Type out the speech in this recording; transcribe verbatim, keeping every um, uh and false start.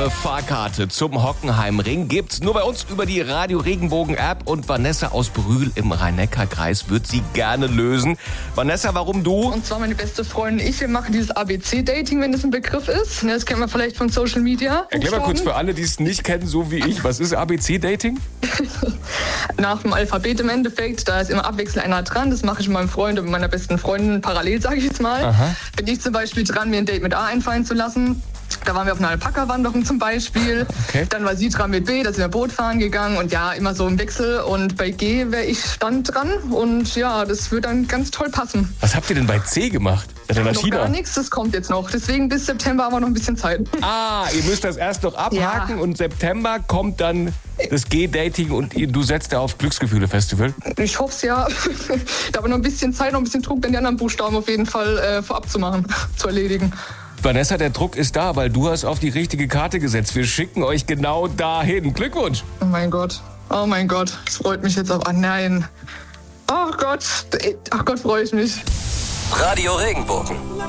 Eure Fahrkarte zum Hockenheimring gibt's nur bei uns über die Radio Regenbogen App und Vanessa aus Brühl im Rhein-Neckar-Kreis wird sie gerne lösen. Vanessa, warum du? Und zwar meine beste Freundin und ich, wir machen dieses A B C-Dating, wenn das ein Begriff ist. Das kennt man vielleicht von Social Media. Erklär mal kurz für alle, die es nicht kennen, so wie ich. Was ist A B C-Dating? Nach dem Alphabet im Endeffekt, da ist immer abwechselnd einer dran. Das mache ich mit meinem Freund und mit meiner besten Freundin parallel, sage ich jetzt mal. Aha. Bin ich zum Beispiel dran, mir ein Date mit A einfallen zu lassen. Da waren wir auf einer Alpaka-Wanderung zum Beispiel. Okay. Dann war sie dran mit B, da sind wir Boot fahren gegangen und ja, immer so im Wechsel. Und bei G wäre ich stand dran und ja, das würde dann ganz toll passen. Was habt ihr denn bei C gemacht? Seid ihr nach Noch China? gar nichts, das kommt jetzt noch. Deswegen bis September haben wir noch ein bisschen Zeit. Ah, ihr müsst das erst noch abhaken Ja. und September kommt dann das G-Dating und ihr- du setzt da auf Glücksgefühle-Festival. Ich hoffe es ja. Da haben wir noch ein bisschen Zeit, noch ein bisschen Druck, dann die anderen Buchstaben auf jeden Fall äh, vorab zu machen, zu erledigen. Vanessa, der Druck ist da, weil du hast auf die richtige Karte gesetzt. Wir schicken euch genau dahin. Glückwunsch! Oh mein Gott. Oh mein Gott. Das freut mich jetzt auch. Ah nein. Oh Gott. Ach Gott, freue ich mich. Radio Regenbogen.